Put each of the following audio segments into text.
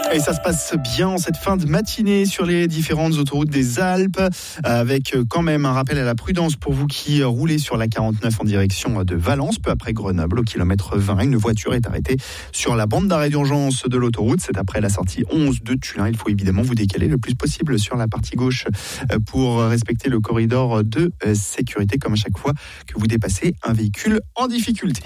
Et ça se passe bien en cette fin de matinée sur les différentes autoroutes des Alpes, avec quand même un rappel à la prudence pour vous qui roulez sur la 49 en direction de Valence, peu après Grenoble, au kilomètre 20. Une voiture est arrêtée sur la bande d'arrêt d'urgence de l'autoroute. C'est après la sortie 11 de Tullin. Il faut évidemment vous décaler le plus possible sur la partie gauche pour respecter le corridor de sécurité, comme à chaque fois que vous dépassez un véhicule en difficulté.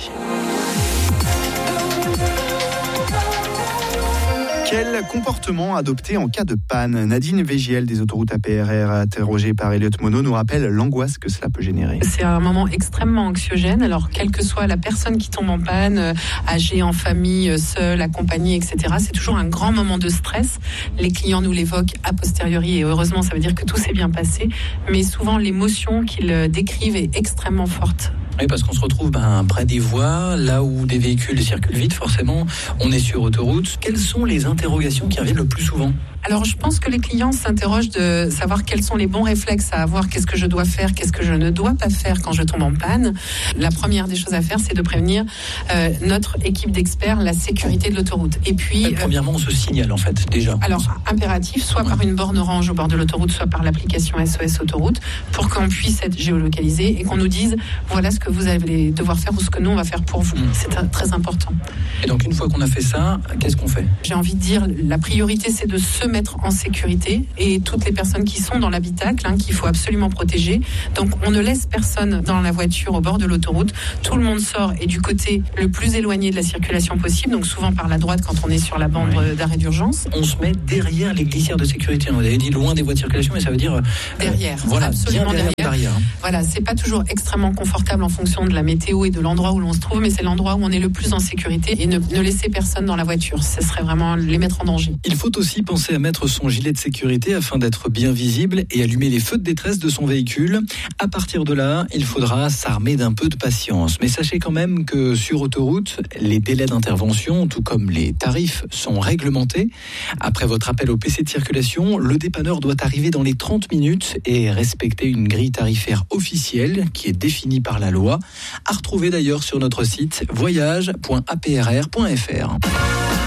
Quel comportement adopter en cas de panne ? Nadine Végiel des autoroutes APRR, interrogée par Elliott Monod, nous rappelle l'angoisse que cela peut générer. C'est un moment extrêmement anxiogène. Alors, quelle que soit la personne qui tombe en panne, âgée, en famille, seule, accompagnée, etc., c'est toujours un grand moment de stress. Les clients nous l'évoquent a posteriori et heureusement, ça veut dire que tout s'est bien passé. Mais souvent, l'émotion qu'ils décrivent est extrêmement forte. Oui, parce qu'on se retrouve près des voies, là où des véhicules circulent vite, forcément, on est sur autoroute. Quelles sont les interrogations qui reviennent le plus souvent ? Alors, je pense que les clients s'interrogent de savoir quels sont les bons réflexes à avoir, qu'est-ce que je dois faire, qu'est-ce que je ne dois pas faire quand je tombe en panne. La première des choses à faire, c'est de prévenir notre équipe d'experts la sécurité de l'autoroute. Et puis, premièrement, on se signale en fait déjà. Alors, impératif, soit par une borne orange au bord de l'autoroute, soit par l'application SOS Autoroute, pour qu'on puisse être géolocalisé et qu'on nous dise voilà ce que vous allez devoir faire ou ce que nous on va faire pour vous. C'est très important. Et donc, une fois qu'on a fait ça, qu'est-ce qu'on fait ? J'ai envie de dire, la priorité, c'est de se mettre en sécurité et toutes les personnes qui sont dans l'habitacle, qu'il faut absolument protéger. Donc, on ne laisse personne dans la voiture au bord de l'autoroute. Tout le monde sort et du côté le plus éloigné de la circulation possible, donc souvent par la droite quand on est sur la bande d'arrêt d'urgence. On se met derrière les glissières de sécurité. On avait dit loin des voies de circulation, mais ça veut dire derrière. Voilà, absolument bien derrière. Voilà, c'est pas toujours extrêmement confortable en fonction de la météo et de l'endroit où l'on se trouve, mais c'est l'endroit où on est le plus en sécurité et ne laisser personne dans la voiture. Ce serait vraiment les mettre en danger. Il faut aussi penser à mettre son gilet de sécurité afin d'être bien visible et allumer les feux de détresse de son véhicule. À partir de là, il faudra s'armer d'un peu de patience. Mais sachez quand même que sur autoroute, les délais d'intervention, tout comme les tarifs, sont réglementés. Après votre appel au PC de circulation, le dépanneur doit arriver dans les 30 minutes et respecter une grille tarifaire officielle qui est définie par la loi. À retrouver d'ailleurs sur notre site voyage.aprr.fr.